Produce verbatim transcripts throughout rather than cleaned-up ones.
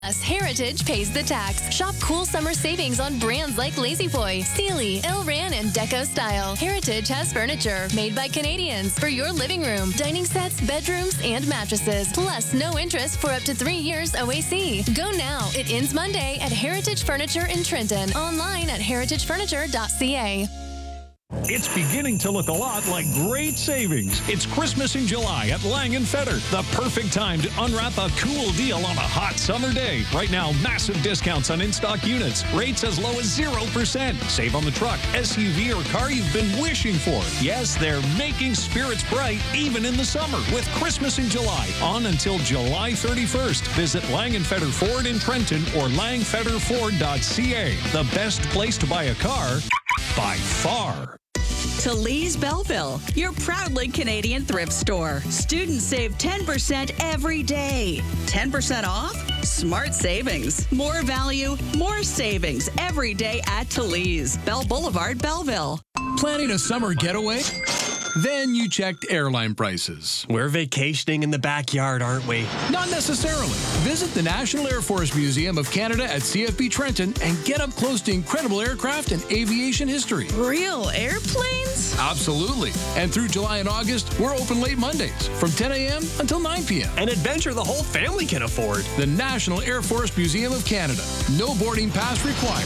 Plus, Heritage pays the tax. Shop cool summer savings on brands like La-Z-Boy, Sealy, Ilran, and Deco Style. Heritage has furniture made by Canadians for your living room, dining sets, bedrooms, and mattresses. Plus, no interest for up to three years O A C. Go now. It ends Monday at Heritage Furniture in Trenton. Online at heritage furniture dot c a. It's beginning to look a lot like great savings. It's Christmas in July at Lang and Feder. The perfect time to unwrap a cool deal on a hot summer day. Right now, massive discounts on in-stock units. Rates as low as zero percent. Save on the truck, S U V, or car you've been wishing for. Yes, they're making spirits bright even in the summer with Christmas in July on until July thirty-first. Visit Lang and Feder Ford in Trenton or lang feder ford dot c a. The best place to buy a car by far. Talese Belleville, your proudly Canadian thrift store. Students save ten percent every day. ten percent off? Smart savings. More value, more savings every day at Talese. Bell Boulevard, Belleville. Planning a summer getaway? Then you checked airline prices. We're vacationing in the backyard, aren't we? Not necessarily. Visit the National Air Force Museum of Canada at C F B Trenton and get up close to incredible aircraft and aviation history. Real airplanes? Absolutely. And through July and August, we're open late Mondays from ten a.m. until nine p.m. An adventure the whole family can afford. The National Air Force Museum of Canada. No boarding pass required.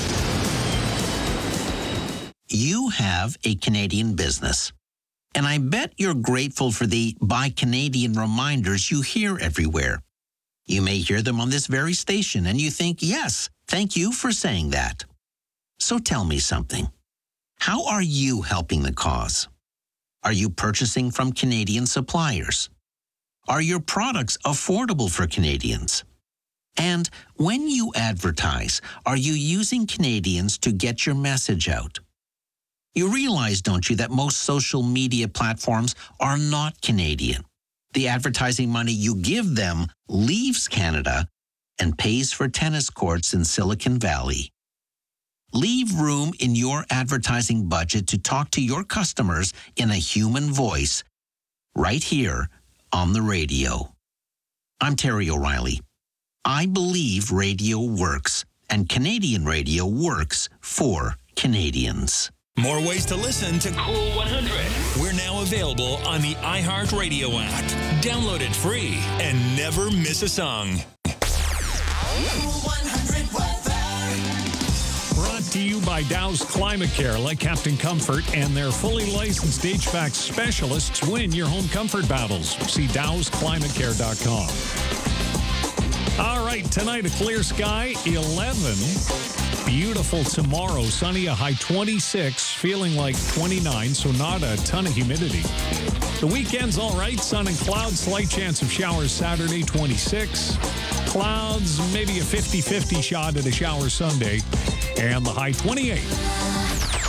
You have a Canadian business. And I bet you're grateful for the Buy Canadian reminders you hear everywhere. You may hear them on this very station, and you think, yes, thank you for saying that. So tell me something. How are you helping the cause? Are you purchasing from Canadian suppliers? Are your products affordable for Canadians? And when you advertise, are you using Canadians to get your message out? You realize, don't you, that most social media platforms are not Canadian. The advertising money you give them leaves Canada and pays for tennis courts in Silicon Valley. Leave room in your advertising budget to talk to your customers in a human voice right here on the radio. I'm Terry O'Reilly. I believe radio works, and Canadian radio works for Canadians. More ways to listen to Cool one hundred. We're now available on the iHeartRadio app. Download it free and never miss a song. Cool one hundred weather. Brought to you by Dow's Climate Care. Let Captain Comfort and their fully licensed H V A C specialists win your home comfort battles. See dows climate care dot com. All right, tonight a clear sky, eleven. Beautiful tomorrow, sunny, a high twenty-six, feeling like twenty-nine, so not a ton of humidity. The weekend's all right, sun and clouds, slight chance of showers Saturday, twenty-six. Clouds, maybe a fifty-fifty shot at a shower Sunday, and the high twenty-eight.